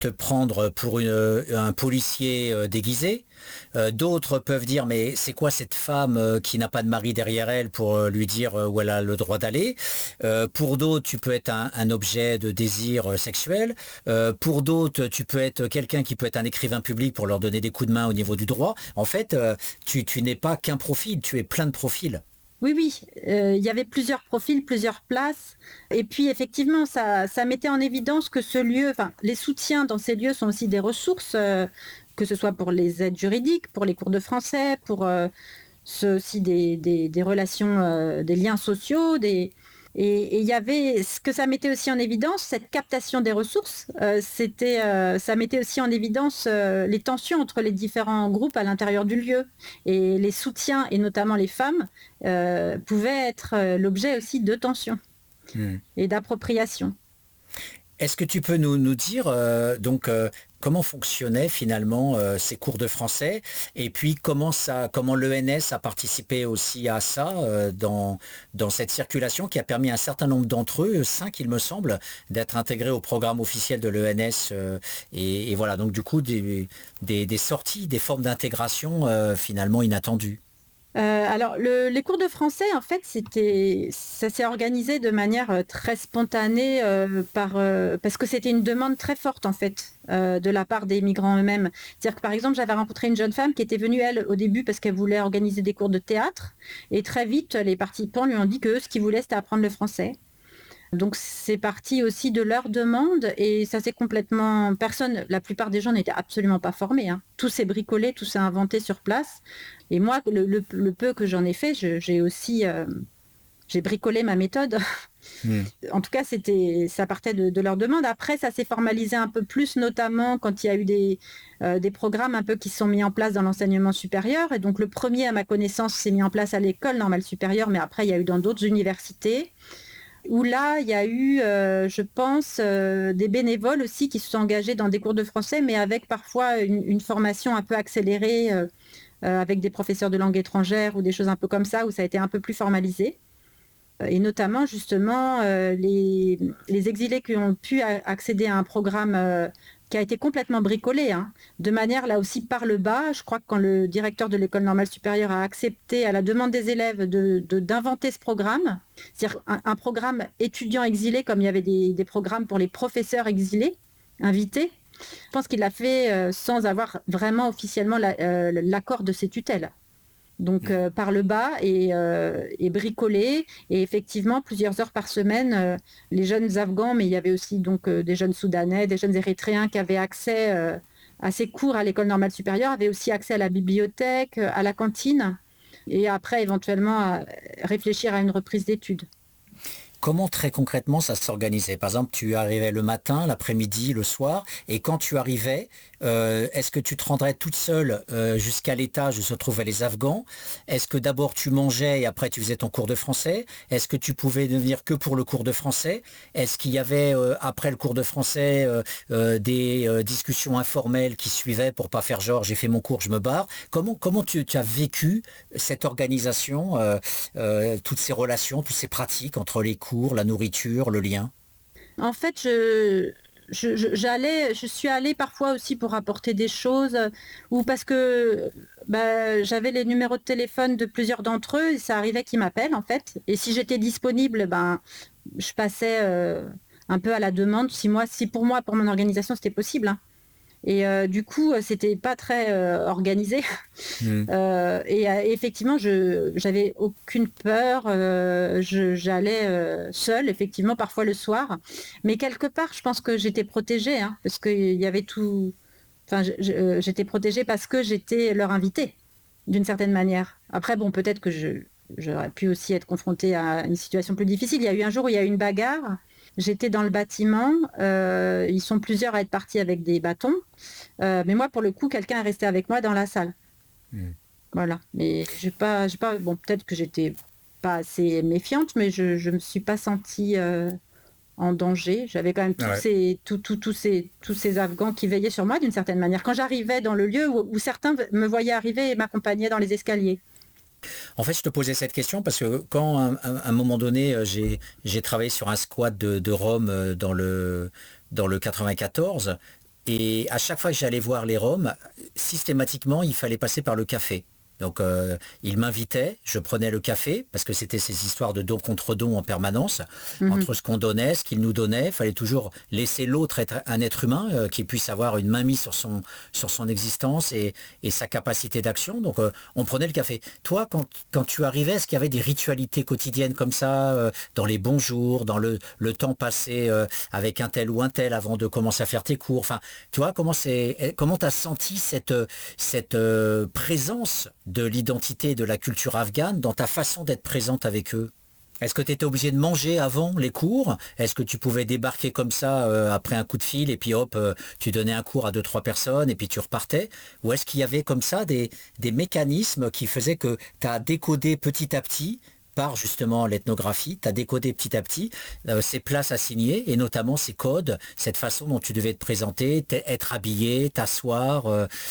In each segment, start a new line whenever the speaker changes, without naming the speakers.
te prendre pour un policier déguisé. D'autres peuvent dire mais c'est quoi cette femme qui n'a pas de mari derrière elle pour lui dire où elle a le droit d'aller. Pour d'autres tu peux être un objet de désir sexuel. Pour d'autres tu peux être quelqu'un qui peut être un écrivain public pour leur donner des coups de main au niveau du droit. En fait tu n'es pas qu'un profil, tu es plein de profils.
Oui, oui, il y avait plusieurs profils, plusieurs places. Et puis effectivement, ça mettait en évidence que ce lieu, enfin, les soutiens dans ces lieux sont aussi des ressources, que ce soit pour les aides juridiques, pour les cours de français, pour ceux aussi des relations, des liens sociaux, et il y avait ce que ça mettait aussi en évidence, cette captation des ressources, ça mettait aussi en évidence les tensions entre les différents groupes à l'intérieur du lieu. Et les soutiens, et notamment les femmes, pouvaient être l'objet aussi de tensions
Hmm.
et d'appropriation.
Est-ce que tu peux nous dire comment fonctionnaient finalement ces cours de français et puis comment l'ENS a participé aussi à ça dans cette circulation qui a permis à un certain nombre d'entre eux, 5 il me semble, d'être intégrés au programme officiel de l'ENS et voilà donc du coup des sorties, des formes d'intégration finalement inattendues.
Alors, les cours de français, en fait, ça s'est organisé de manière très spontanée parce que c'était une demande très forte, en fait, de la part des migrants eux-mêmes. C'est-à-dire que, par exemple, j'avais rencontré une jeune femme qui était venue, elle, au début, parce qu'elle voulait organiser des cours de théâtre. Et très vite, les participants lui ont dit que ce qu'ils voulaient, c'était apprendre le français. Donc c'est parti aussi de leur demande et ça s'est complètement... la plupart des gens n'étaient absolument pas formés, hein. Tout s'est bricolé, tout s'est inventé sur place. Et moi, le peu que j'en ai fait, j'ai bricolé ma méthode.
Hmm.
En tout cas, ça partait de leur demande. Après, ça s'est formalisé un peu plus, notamment quand il y a eu des programmes un peu qui se sont mis en place dans l'enseignement supérieur. Et donc le premier, à ma connaissance, s'est mis en place à l'école normale supérieure, mais après, il y a eu dans d'autres universités où là, il y a eu, je pense, des bénévoles aussi qui se sont engagés dans des cours de français, mais avec parfois une formation un peu accélérée, avec des professeurs de langue étrangère ou des choses un peu comme ça, où ça a été un peu plus formalisé. Et notamment, justement, les exilés qui ont pu accéder à un programme qui a été complètement bricolé, hein, de manière là aussi par le bas. Je crois que quand le directeur de l'école normale supérieure a accepté à la demande des élèves d'inventer ce programme, c'est-à-dire un programme étudiant exilé comme il y avait des programmes pour les professeurs exilés invités, je pense qu'il l'a fait sans avoir vraiment officiellement l'accord de ses tutelles. Donc par le bas et bricolé. Et effectivement, plusieurs heures par semaine, les jeunes Afghans, mais il y avait aussi donc des jeunes Soudanais, des jeunes Érythréens qui avaient accès à ces cours à l'école normale supérieure, avaient aussi accès à la bibliothèque, à la cantine, et après éventuellement à réfléchir à une reprise d'études.
Comment très concrètement ça s'organisait? Par exemple, tu arrivais le matin, l'après-midi, le soir, et quand tu arrivais, est-ce que tu te rendrais toute seule jusqu'à l'étage où se trouvaient les Afghans? Est-ce que d'abord tu mangeais et après tu faisais ton cours de français? Est-ce que tu pouvais ne venir que pour le cours de français? Est-ce qu'il y avait après le cours de français des discussions informelles qui suivaient pour pas faire genre j'ai fait mon cours, je me barre? Comment tu as vécu cette organisation, toutes ces relations, toutes ces pratiques entre les cours, la nourriture, le lien?
En fait, je suis allée parfois aussi pour apporter des choses ou parce que j'avais les numéros de téléphone de plusieurs d'entre eux et ça arrivait qu'ils m'appellent en fait. Et si j'étais disponible, je passais un peu à la demande. Si pour moi, pour mon organisation, c'était possible, hein. Et du coup, c'était pas très organisé.
Hmm.
Et effectivement, j'avais aucune peur. J'allais seule, effectivement, parfois le soir. Mais quelque part, je pense que j'étais protégée, hein, parce qu'il y avait tout. Enfin, j'étais protégée parce que j'étais leur invitée, d'une certaine manière. Après, bon, peut-être que j'aurais pu aussi être confrontée à une situation plus difficile. Il y a eu un jour où il y a eu une bagarre. J'étais dans le bâtiment. Ils sont plusieurs à être partis avec des bâtons. Mais moi, pour le coup, quelqu'un est resté avec moi dans la salle.
Hmm.
Voilà. Mais j'ai pas, bon, peut-être que j'étais pas assez méfiante, mais je me suis pas sentie en danger. J'avais quand même
Ouais.
tous ces Afghans qui veillaient sur moi d'une certaine manière. Quand j'arrivais dans le lieu où certains me voyaient arriver et m'accompagnaient dans les escaliers.
En fait, je te posais cette question parce que quand, à un moment donné, j'ai travaillé sur un squat de Rome dans le 94, Et à chaque fois que j'allais voir les Roms, systématiquement, il fallait passer par le café. Donc, il m'invitait, je prenais le café, parce que c'était ces histoires de don contre don en permanence, entre ce qu'on donnait, ce qu'il nous donnait. Il fallait toujours laisser l'autre être un être humain, qui puisse avoir une mainmise sur son existence et sa capacité d'action. Donc, on prenait le café. Toi, quand tu arrivais, est-ce qu'il y avait des ritualités quotidiennes comme ça, dans les bons jours, dans le temps passé avec un tel ou un tel avant de commencer à faire tes cours? Enfin, tu vois, comment tu as senti cette présence de l'identité de la culture afghane dans ta façon d'être présente avec eux? Est-ce que tu étais obligé de manger avant les cours? Est-ce que tu pouvais débarquer comme ça après un coup de fil et puis hop, tu donnais un cours à deux, trois personnes et puis tu repartais? Ou est-ce qu'il y avait comme ça des mécanismes qui faisaient que tu as décodé petit à petit par justement l'ethnographie, tu as décodé petit à petit ces places assignées et notamment ces codes, cette façon dont tu devais te présenter, être habillé, t'asseoir,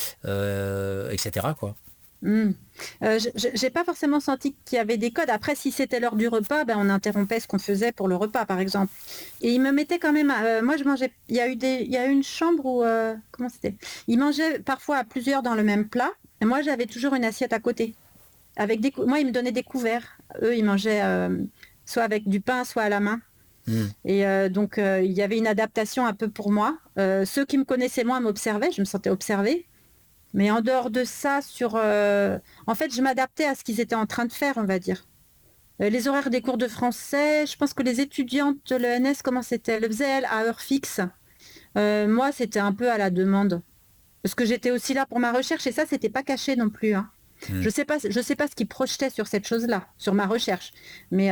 etc. quoi.
Hmm. J'ai pas forcément senti qu'il y avait des codes. Après, si c'était l'heure du repas, ben, on interrompait ce qu'on faisait pour le repas, par exemple. Et ils me mettaient quand même. Moi, je mangeais. Il y a eu une chambre où comment c'était? Ils mangeaient parfois à plusieurs dans le même plat. Et moi, j'avais toujours une assiette à côté. Moi, ils me donnaient des couverts. Eux, ils mangeaient soit avec du pain, soit à la main. Et donc, il y avait une adaptation un peu pour moi. Ceux qui me connaissaient moins m'observaient. Je me sentais observée. Mais en dehors de ça, en fait, je m'adaptais à ce qu'ils étaient en train de faire, on va dire. Les horaires des cours de français, je pense que les étudiantes de l'ENS, comment c'était? Le faisaient, elles, à heure fixe. Moi, c'était un peu à la demande. Parce que j'étais aussi là pour ma recherche, et ça, c'était pas caché non plus. Hein. Je sais pas ce qu'ils projetaient sur cette chose-là, sur ma recherche. Mais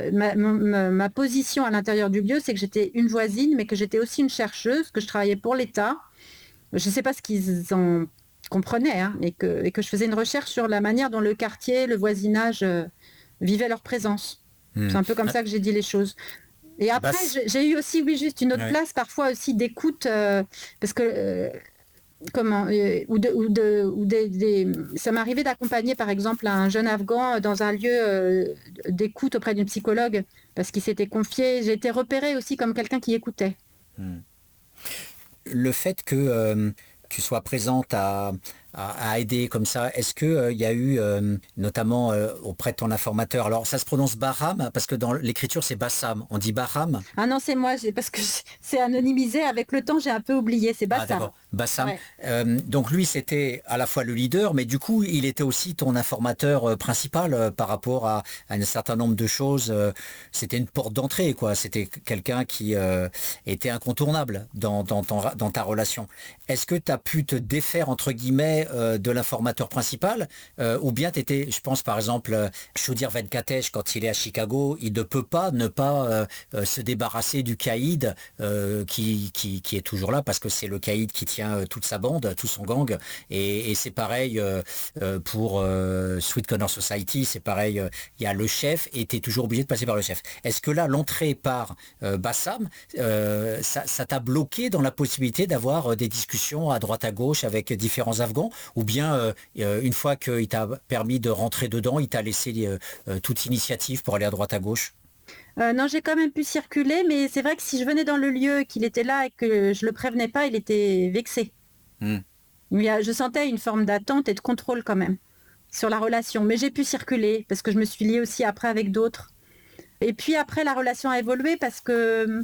ma position à l'intérieur du lieu, c'est que j'étais une voisine, mais que j'étais aussi une chercheuse, que je travaillais pour l'État. Je ne sais pas ce qu'ils en comprenaient, hein, et que je faisais une recherche sur la manière dont le quartier, le voisinage vivaient leur présence. C'est un peu comme ça que j'ai dit les choses. Et après, j'ai eu aussi, oui, juste une autre place, parfois aussi d'écoute, parce que ça m'arrivait d'accompagner par exemple un jeune Afghan dans un lieu d'écoute auprès d'une psychologue, parce qu'il s'était confié. J'ai été repérée aussi comme quelqu'un qui écoutait.
Le fait que tu sois présente à aider comme ça, est-ce qu'il y a eu, notamment auprès de ton informateur, alors ça se prononce Bahram, parce que dans l'écriture c'est Bassam, on dit Bahram?
Ah non, c'est moi, parce que c'est anonymisé, avec le temps j'ai un peu oublié, c'est Bassam.
Ah d'accord, Bassam.
Ouais.
Donc lui c'était à la fois le leader, mais du coup il était aussi ton informateur principal par rapport à un certain nombre de choses. C'était une porte d'entrée, quoi. C'était quelqu'un qui était incontournable dans ta relation. Est-ce que tu as pu te défaire entre guillemets de l'informateur principal, ou bien tu étais, je pense par exemple, Chaudir Venkatesh, quand il est à Chicago, il ne peut pas ne pas se débarrasser du caïd qui est toujours là, parce que c'est le caïd qui tient toute sa bande, tout son gang, et c'est pareil pour Sweet Connor Society, c'est pareil, il y a le chef et tu es toujours obligé de passer par le chef. Est-ce que là, l'entrée par Bassam, ça t'a bloqué dans la possibilité d'avoir des discussions à droite à gauche avec différents Afghans, ou bien une fois qu'il t'a permis de rentrer dedans, il t'a laissé toute initiative pour aller à droite à gauche?
Non, j'ai quand même pu circuler, mais c'est vrai que si je venais dans le lieu, qu'il était là et que je le prévenais pas, il était vexé. Je sentais une forme d'attente et de contrôle quand même sur la relation. Mais j'ai pu circuler parce que je me suis liée aussi après avec d'autres. Et puis après, la relation a évolué parce que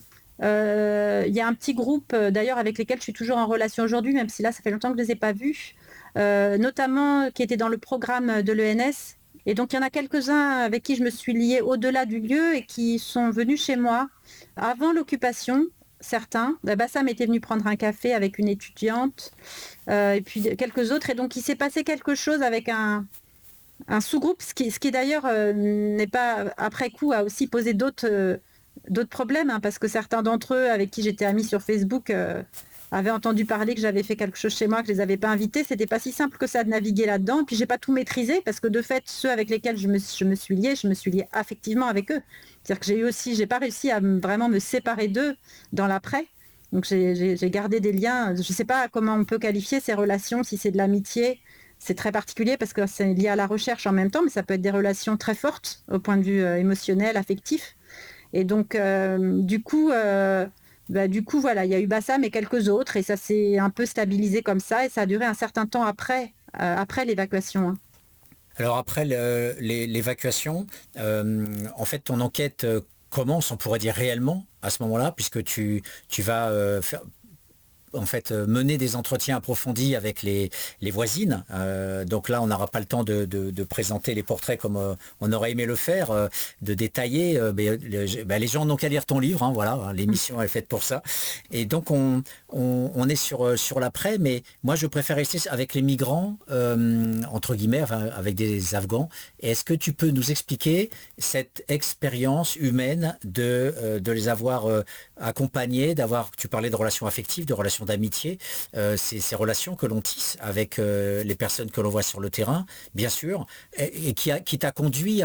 y a un petit groupe, d'ailleurs, avec lesquels je suis toujours en relation aujourd'hui, même si là, ça fait longtemps que je ne les ai pas vus, notamment qui étaient dans le programme de l'ENS. Et donc, il y en a quelques-uns avec qui je me suis liée au-delà du lieu et qui sont venus chez moi avant l'occupation, certains. Bassam était venu prendre un café avec une étudiante, et puis quelques autres. Et donc, il s'est passé quelque chose avec un sous-groupe, ce qui d'ailleurs n'est pas, après coup, a aussi posé d'autres problèmes, hein, parce que certains d'entre eux avec qui j'étais amie sur Facebook avaient entendu parler que j'avais fait quelque chose chez moi, que je les avais pas invités. C'était pas si simple que ça de naviguer là-dedans. Puis j'ai pas tout maîtrisé, parce que de fait, ceux avec lesquels je me suis liée affectivement avec eux. C'est-à-dire que j'ai pas réussi à vraiment me séparer d'eux dans l'après. Donc j'ai gardé des liens. Je sais pas comment on peut qualifier ces relations, si c'est de l'amitié. C'est très particulier parce que c'est lié à la recherche en même temps, mais ça peut être des relations très fortes au point de vue émotionnel, affectif. Et donc, du coup, Bah, du coup, voilà, il y a eu Bassam et quelques autres et ça s'est un peu stabilisé comme ça et ça a duré un certain temps après l'évacuation, hein.
Alors après l'évacuation, en fait, ton enquête commence, on pourrait dire réellement, à ce moment-là, puisque tu vas faire en fait mener des entretiens approfondis avec les voisines. Donc là, on n'aura pas le temps de présenter les portraits comme on aurait aimé le faire, de détailler. Mais les gens n'ont qu'à lire ton livre, hein, voilà, hein, l'émission est faite pour ça. Et donc on est sur l'après, mais moi je préfère rester avec les migrants, entre guillemets, enfin, avec des Afghans. Est-ce que tu peux nous expliquer cette expérience humaine de les avoir accompagnés, tu parlais de relations affectives, de relations d'amitié, ces relations que l'on tisse avec les personnes que l'on voit sur le terrain, bien sûr, et qui t'a conduit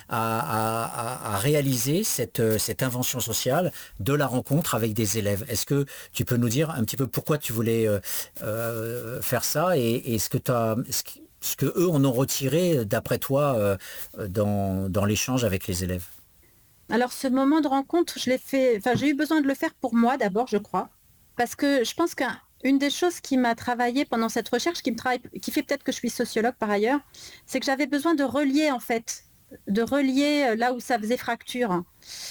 à réaliser cette invention sociale de la rencontre avec des élèves. Est-ce que tu peux nous dire un petit peu pourquoi tu voulais faire ça et ce que eux en ont retiré, d'après toi, dans l'échange avec les élèves?
Alors ce moment de rencontre, je l'ai fait, enfin j'ai eu besoin de le faire pour moi d'abord, je crois. Parce que je pense qu'une des choses qui m'a travaillé pendant cette recherche, qui fait peut-être que je suis sociologue par ailleurs, c'est que j'avais besoin de relier en fait, de relier là où ça faisait fracture.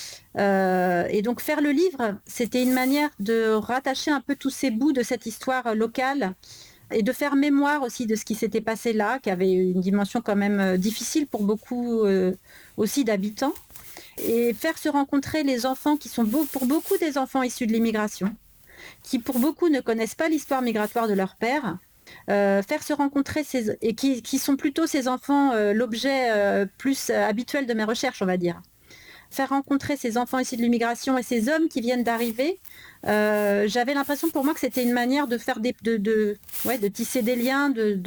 Et donc faire le livre, c'était une manière de rattacher un peu tous ces bouts de cette histoire locale et de faire mémoire aussi de ce qui s'était passé là, qui avait une dimension quand même difficile pour beaucoup aussi d'habitants. Et faire se rencontrer les enfants qui sont pour beaucoup des enfants issus de l'immigration, qui pour beaucoup ne connaissent pas l'histoire migratoire de leur père, faire se rencontrer et qui sont plutôt ces enfants l'objet plus habituel de mes recherches, on va dire. Faire rencontrer ces enfants issus de l'immigration et ces hommes qui viennent d'arriver, j'avais l'impression pour moi que c'était une manière de faire de tisser des liens,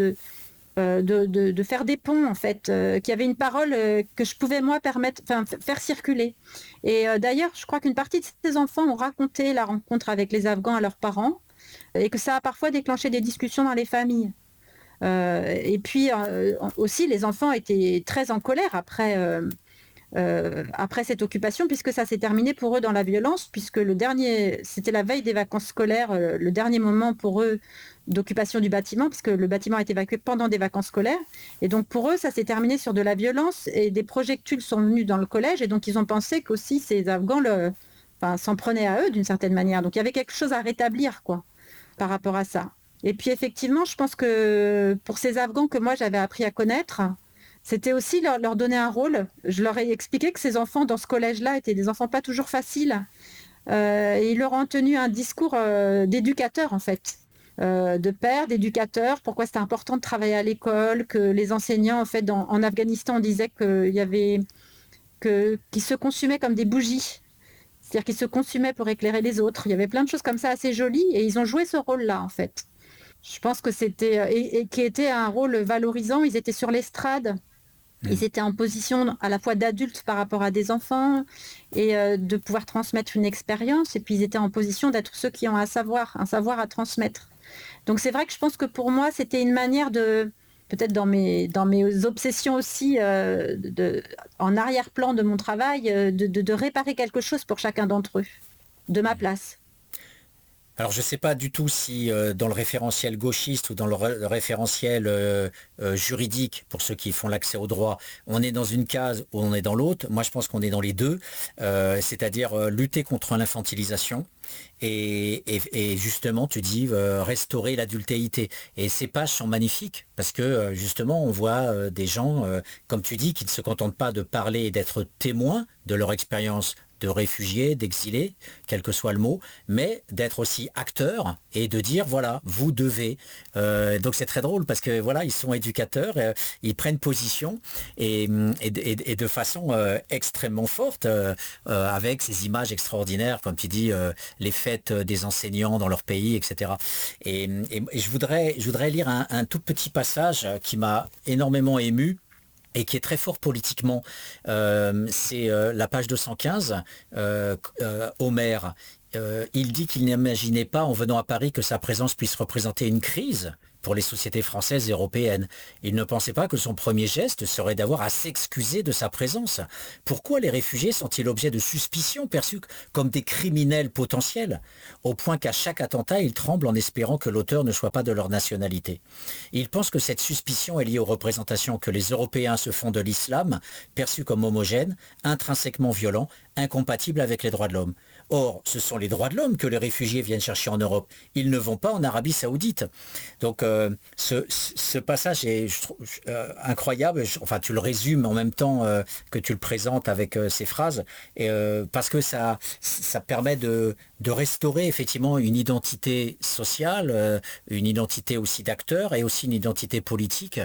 de faire des ponts en fait, qu'il y avait une parole que je pouvais moi faire circuler. Et d'ailleurs, je crois qu'une partie de ces enfants ont raconté la rencontre avec les Afghans à leurs parents et que ça a parfois déclenché des discussions dans les familles. Et puis aussi, les enfants étaient très en colère après cette occupation, puisque ça s'est terminé pour eux dans la violence, puisque c'était la veille des vacances scolaires, le dernier moment pour eux d'occupation du bâtiment, puisque le bâtiment a été évacué pendant des vacances scolaires. Et donc pour eux, ça s'est terminé sur de la violence et des projectiles sont venus dans le collège et donc ils ont pensé qu'aussi ces Afghans s'en prenaient à eux d'une certaine manière. Donc il y avait quelque chose à rétablir quoi, par rapport à ça. Et puis effectivement, je pense que pour ces Afghans que moi j'avais appris à connaître, c'était aussi leur donner un rôle. Je leur ai expliqué que ces enfants dans ce collège-là étaient des enfants pas toujours faciles. Et ils leur ont tenu un discours d'éducateur en fait, de père, d'éducateur, pourquoi c'était important de travailler à l'école, que les enseignants en fait en Afghanistan on disait qu'ils se consumaient comme des bougies. C'est-à-dire qu'ils se consumaient pour éclairer les autres. Il y avait plein de choses comme ça assez jolies et ils ont joué ce rôle-là en fait. Je pense que c'était et qui était un rôle valorisant. Ils étaient sur l'estrade. Ils étaient en position à la fois d'adultes par rapport à des enfants et de pouvoir transmettre une expérience. Et puis ils étaient en position d'être ceux qui ont un savoir à transmettre. Donc c'est vrai que je pense que pour moi, c'était une manière de, peut-être dans mes obsessions aussi, en arrière-plan de mon travail, de réparer quelque chose pour chacun d'entre eux, de ma place.
Alors je ne sais pas du tout si dans le référentiel gauchiste ou dans le référentiel juridique, pour ceux qui font l'accès au droit, on est dans une case ou on est dans l'autre. Moi je pense qu'on est dans les deux, c'est-à-dire lutter contre l'infantilisation. Et justement, tu dis restaurer l'adultéité. Et ces pages sont magnifiques parce que justement, on voit des gens, comme tu dis, qui ne se contentent pas de parler et d'être témoins de leur expérience de réfugiés, d'exilés, quel que soit le mot, mais d'être aussi acteurs et de dire voilà, vous devez. Donc c'est très drôle parce que voilà, ils sont éducateurs, ils prennent position et de façon extrêmement forte avec ces images extraordinaires, comme tu dis, les fêtes des enseignants dans leur pays, etc. Et je voudrais lire un tout petit passage qui m'a énormément ému et qui est très fort politiquement. C'est la page 215, Homer. Il dit qu'il n'imaginait pas, en venant à Paris, que sa présence puisse représenter une crise pour les sociétés françaises et européennes. Il ne pensait pas que son premier geste serait d'avoir à s'excuser de sa présence. Pourquoi les réfugiés sont-ils l'objet de suspicions perçues comme des criminels potentiels, au point qu'à chaque attentat, ils tremblent en espérant que l'auteur ne soit pas de leur nationalité. Ils pensent que cette suspicion est liée aux représentations que les Européens se font de l'islam, perçu comme homogène, intrinsèquement violent, incompatible avec les droits de l'homme. Or, ce sont les droits de l'homme que les réfugiés viennent chercher en Europe. Ils ne vont pas en Arabie Saoudite. Donc, ce passage est incroyable. Enfin, tu le résumes en même temps que tu le présentes avec ces phrases, parce que ça permet de restaurer effectivement une identité sociale, une identité aussi d'acteur et aussi une identité politique,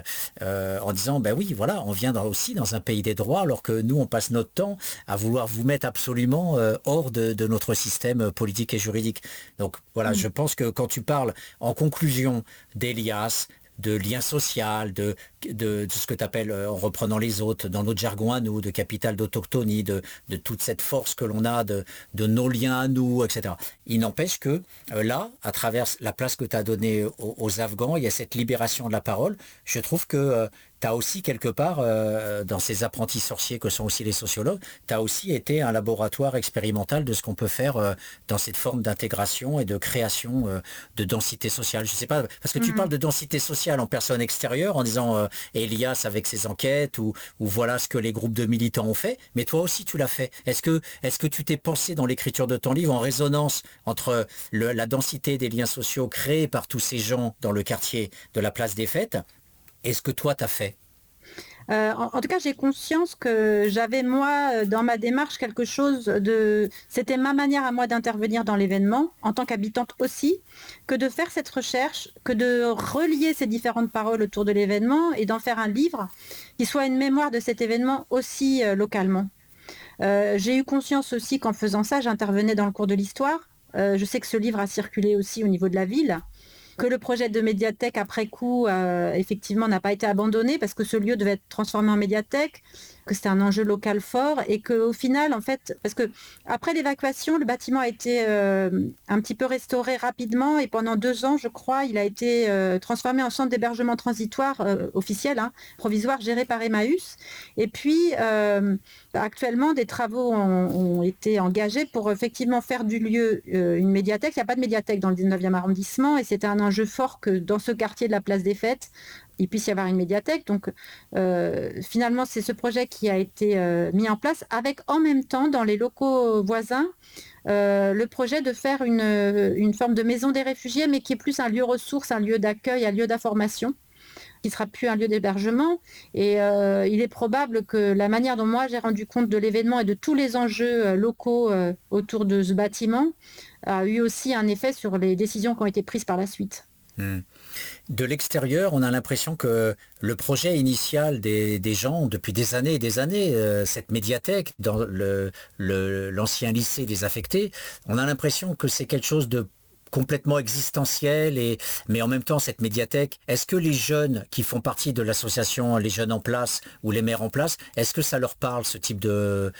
en disant, ben oui, voilà, on vient aussi dans un pays des droits, alors que nous, on passe notre temps à vouloir vous mettre absolument hors de notre système politique et juridique. Donc voilà, je pense que quand tu parles en conclusion d'Elias, de lien social, de ce que tu appelles, en reprenant les autres, dans notre jargon à nous, de capital d'autochtonie, de toute cette force que l'on a, de nos liens à nous, etc. Il n'empêche que là, à travers la place que tu as donnée aux Afghans, il y a cette libération de la parole. Je trouve que tu as aussi quelque part, dans ces apprentis sorciers que sont aussi les sociologues, tu as aussi été un laboratoire expérimental de ce qu'on peut faire dans cette forme d'intégration et de création de densité sociale. Je ne sais pas, parce que tu parles de densité sociale en personne extérieure, en disant Elias avec ses enquêtes, ou voilà ce que les groupes de militants ont fait, mais toi aussi tu l'as fait. Est-ce que tu t'es pensé dans l'écriture de ton livre en résonance entre la densité des liens sociaux créés par tous ces gens dans le quartier de la place des Fêtes, et ce que toi t'as fait?
En tout cas, j'ai conscience que j'avais, moi, dans ma démarche, quelque chose de... C'était ma manière à moi d'intervenir dans l'événement, en tant qu'habitante aussi, que de faire cette recherche, que de relier ces différentes paroles autour de l'événement et d'en faire un livre qui soit une mémoire de cet événement aussi localement. J'ai eu conscience aussi qu'en faisant ça, j'intervenais dans le cours de l'histoire. Je sais que ce livre a circulé aussi au niveau de la ville, que le projet de médiathèque après coup, effectivement, n'a pas été abandonné parce que ce lieu devait être transformé en médiathèque, que c'était un enjeu local fort et qu'au final, en fait, parce que après l'évacuation, le bâtiment a été un petit peu restauré rapidement et pendant 2 ans, je crois, il a été transformé en centre d'hébergement transitoire officiel, hein, provisoire, géré par Emmaüs. Et puis, actuellement, des travaux ont été engagés pour effectivement faire du lieu une médiathèque. Il n'y a pas de médiathèque dans le 19e arrondissement et c'était un enjeu fort que dans ce quartier de la place des Fêtes, il puisse y avoir une médiathèque. Donc, finalement, c'est ce projet qui a été mis en place avec, en même temps, dans les locaux voisins, le projet de faire une forme de maison des réfugiés, mais qui est plus un lieu ressource, un lieu d'accueil, un lieu d'information, qui ne sera plus un lieu d'hébergement. Et il est probable que la manière dont moi j'ai rendu compte de l'événement et de tous les enjeux locaux autour de ce bâtiment a eu aussi un effet sur les décisions qui ont été prises par la suite.
De l'extérieur, on a l'impression que le projet initial des gens, depuis des années et des années, cette médiathèque dans l'ancien lycée des affectés, on a l'impression que c'est quelque chose de complètement existentiel, mais en même temps cette médiathèque, est-ce que les jeunes qui font partie de l'association Les Jeunes en Place ou les Maires en Place, est-ce que ça leur parle, ce type de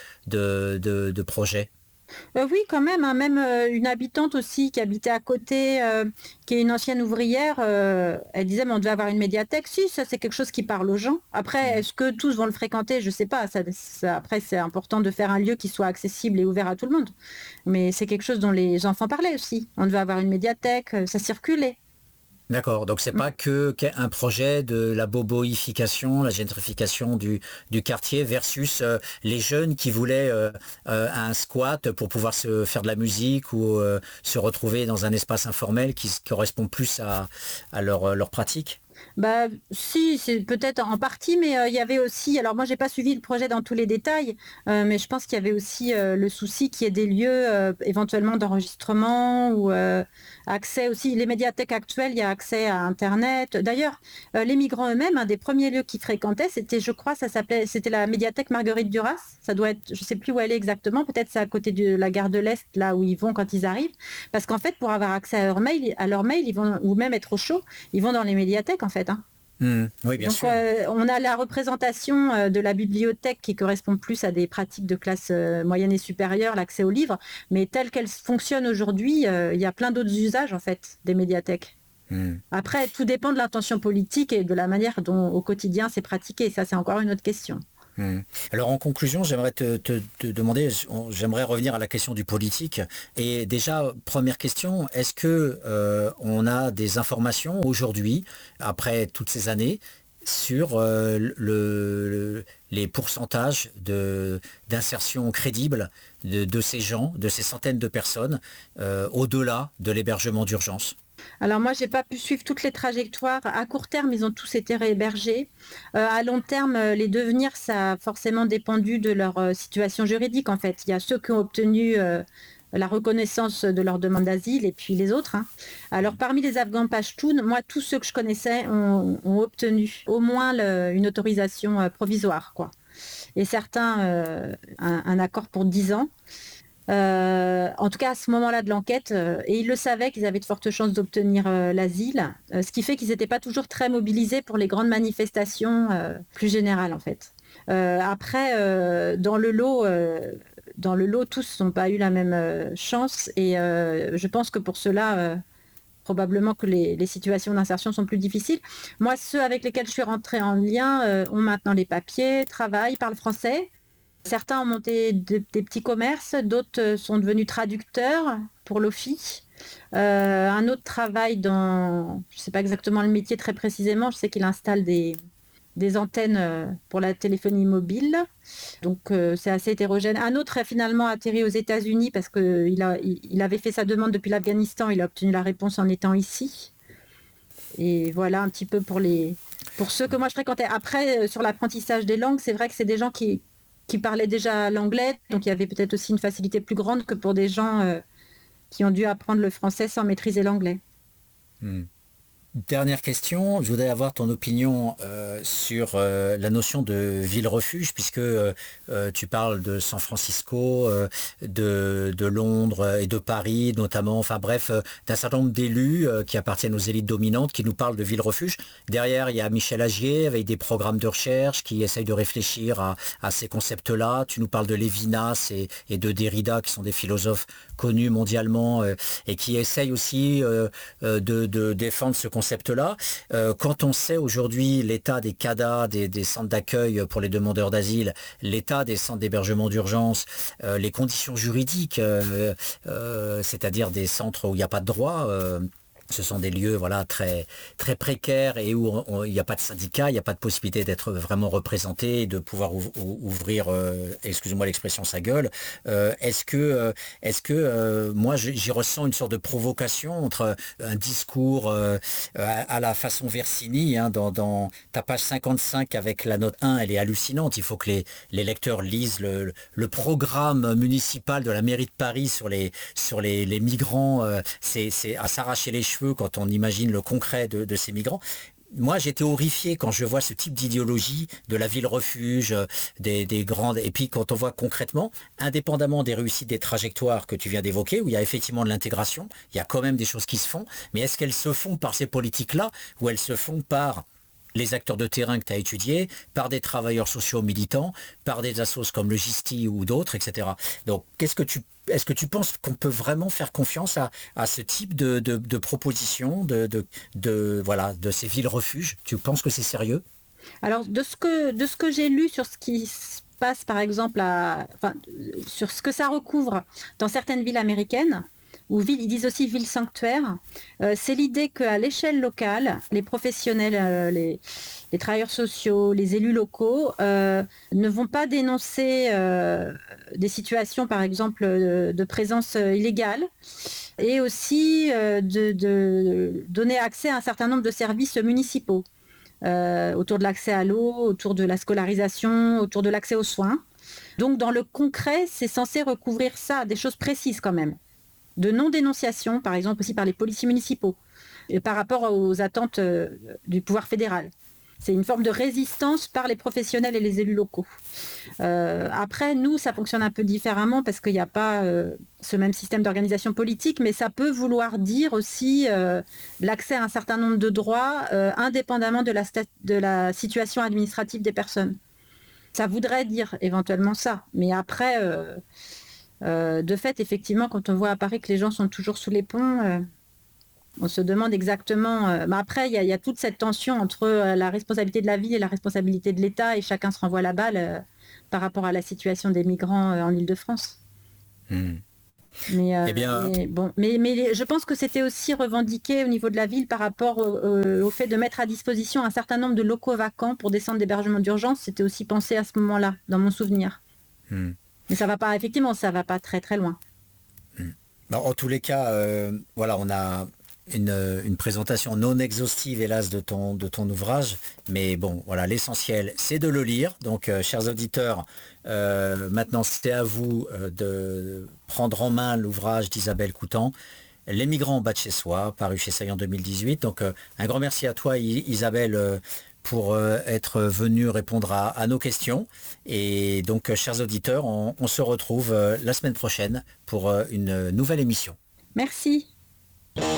projet?
Oui, quand même, hein, même une habitante aussi qui habitait à côté, qui est une ancienne ouvrière, elle disait mais on devait avoir une médiathèque. Si, ça c'est quelque chose qui parle aux gens. Après, est-ce que tous vont le fréquenter? Je ne sais pas. Après, c'est important de faire un lieu qui soit accessible et ouvert à tout le monde. Mais c'est quelque chose dont les enfants parlaient aussi. On devait avoir une médiathèque, ça circulait.
D'accord, donc c'est pas qu'un projet de la boboification, la gentrification du quartier versus les jeunes qui voulaient un squat pour pouvoir se faire de la musique ou se retrouver dans un espace informel qui correspond plus à leur pratique.
Bah, si, c'est peut-être en partie, mais il y avait aussi, alors moi j'ai pas suivi le projet dans tous les détails, mais je pense qu'il y avait aussi le souci qu'il y ait des lieux éventuellement d'enregistrement ou accès aussi. Les médiathèques actuelles, il y a accès à Internet. D'ailleurs, les migrants eux-mêmes, un des premiers lieux qu'ils fréquentaient, c'était, je crois, c'était la médiathèque Marguerite Duras. Ça doit être, je sais plus où elle est exactement, peut-être c'est à côté de la gare de l'Est, là où ils vont quand ils arrivent. Parce qu'en fait, pour avoir accès à leur mail, ils vont, ou même être au chaud, ils vont dans les médiathèques en fait. Hein.
Oui, bien
Donc,
sûr.
on a la représentation de la bibliothèque qui correspond plus à des pratiques de classe moyenne et supérieure, l'accès aux livres, mais telle qu'elle fonctionne aujourd'hui, il y a plein d'autres usages en fait des médiathèques.
Hmm.
Après, tout dépend de l'intention politique et de la manière dont au quotidien c'est pratiqué. Ça, c'est encore une autre question.
Hmm. Alors en conclusion, j'aimerais te demander, j'aimerais revenir à la question du politique. Et déjà, première question, est-ce que on a des informations aujourd'hui, après toutes ces années, sur les pourcentages d'insertion crédible de ces gens, de ces centaines de personnes, au-delà de l'hébergement d'urgence?
Alors moi, j'ai pas pu suivre toutes les trajectoires. À court terme, ils ont tous été réhébergés. À long terme, les devenirs, ça a forcément dépendu de leur situation juridique, en fait. Il y a ceux qui ont obtenu la reconnaissance de leur demande d'asile et puis les autres, hein. Alors parmi les Afghans Pashtuns, moi, tous ceux que je connaissais ont obtenu au moins une autorisation provisoire, quoi. Et certains, un accord pour 10 ans. En tout cas, à ce moment-là de l'enquête, et ils le savaient qu'ils avaient de fortes chances d'obtenir l'asile, ce qui fait qu'ils n'étaient pas toujours très mobilisés pour les grandes manifestations plus générales, en fait. Après, dans le lot, tous n'ont pas eu la même chance, et je pense que pour cela, probablement que les situations d'insertion sont plus difficiles. Moi, ceux avec lesquels je suis rentrée en lien ont maintenant les papiers, travaillent, parlent français. Certains ont monté des petits commerces, d'autres sont devenus traducteurs pour l'OFI. Un autre travaille dans, je ne sais pas exactement le métier très précisément, je sais qu'il installe des antennes pour la téléphonie mobile. Donc c'est assez hétérogène. Un autre a finalement atterri aux États-Unis parce qu'il avait fait sa demande depuis l'Afghanistan, il a obtenu la réponse en étant ici. Et voilà un petit peu pour ceux que moi je fréquentais. Après, sur l'apprentissage des langues, c'est vrai que c'est des gens qui parlaient déjà l'anglais, donc il y avait peut-être aussi une facilité plus grande que pour des gens qui ont dû apprendre le français sans maîtriser l'anglais.
Hmm. Dernière question, je voudrais avoir ton opinion sur la notion de ville-refuge, puisque tu parles de San Francisco, de Londres et de Paris notamment, enfin bref, d'un certain nombre d'élus qui appartiennent aux élites dominantes qui nous parlent de ville-refuge. Derrière, il y a Michel Agier avec des programmes de recherche qui essayent de réfléchir à ces concepts-là. Tu nous parles de Lévinas et de Derrida, qui sont des philosophes connus mondialement et qui essayent aussi de défendre ce concept-là. Quand on sait aujourd'hui l'état des CADA, des centres d'accueil pour les demandeurs d'asile, l'état des centres d'hébergement d'urgence, les conditions juridiques, c'est-à-dire des centres où il n'y a pas de droit, ce sont des lieux voilà, très, très précaires et où il n'y a pas de syndicat, il n'y a pas de possibilité d'être vraiment représenté, de pouvoir ouvrir, excusez-moi l'expression, sa gueule. Est-ce que moi j'y ressens une sorte de provocation entre un discours à la façon Versini, hein, dans ta page 55 avec la note 1, elle est hallucinante. Il faut que les lecteurs lisent le programme municipal de la mairie de Paris sur les migrants. C'est à s'arracher les cheveux quand on imagine le concret de ces migrants. Moi, j'étais horrifié quand je vois ce type d'idéologie de la ville-refuge, des grandes... Et puis, quand on voit concrètement, indépendamment des réussites des trajectoires que tu viens d'évoquer, où il y a effectivement de l'intégration, il y a quand même des choses qui se font, mais est-ce qu'elles se font par ces politiques-là ou elles se font par les acteurs de terrain que tu as étudiés, par des travailleurs sociaux militants, par des assos comme le Gisti ou d'autres, etc. Donc, est-ce que tu penses qu'on peut vraiment faire confiance à ce type de propositions, voilà, de ces villes-refuges? Tu penses que c'est sérieux?
Alors, de ce que j'ai lu sur ce qui se passe, par exemple, sur ce que ça recouvre dans certaines villes américaines, ou villes, ils disent aussi villes sanctuaires, c'est l'idée qu'à l'échelle locale, les professionnels, les travailleurs sociaux, les élus locaux ne vont pas dénoncer des situations, par exemple, de présence illégale, et aussi de donner accès à un certain nombre de services municipaux. Autour de l'accès à l'eau, autour de la scolarisation, autour de l'accès aux soins. Donc dans le concret, c'est censé recouvrir ça, des choses précises quand même. De non-dénonciation, par exemple aussi par les policiers municipaux, et par rapport aux attentes du pouvoir fédéral. C'est une forme de résistance par les professionnels et les élus locaux. Après, nous, ça fonctionne un peu différemment parce qu'il n'y a pas ce même système d'organisation politique, mais ça peut vouloir dire aussi l'accès à un certain nombre de droits indépendamment de la situation administrative des personnes. Ça voudrait dire éventuellement ça. Mais après, de fait, effectivement, quand on voit à Paris que les gens sont toujours sous les ponts, On se demande exactement. Après, il y a toute cette tension entre la responsabilité de la ville et la responsabilité de l'État, et chacun se renvoie la balle par rapport à la situation des migrants en Île-de-France.
Hmm.
Mais,
Eh bien,
bon, je pense que c'était aussi revendiqué au niveau de la ville par rapport au fait de mettre à disposition un certain nombre de locaux vacants pour des centres d'hébergement d'urgence. C'était aussi pensé à ce moment-là, dans mon souvenir.
hmm.
Mais ça va pas, effectivement, ça va pas très très loin.
En tous les cas, voilà, on a une présentation non exhaustive, hélas, de ton ouvrage. Mais bon, voilà, l'essentiel, c'est de le lire. Donc, chers auditeurs, maintenant, c'est à vous de prendre en main l'ouvrage d'Isabelle Coutan, Les migrants en bas de chez soi, paru chez Seuil en 2018. Donc, un grand merci à toi, Isabelle, pour être venue répondre à nos questions. Et donc, chers auditeurs, on se retrouve la semaine prochaine pour une nouvelle émission.
Merci.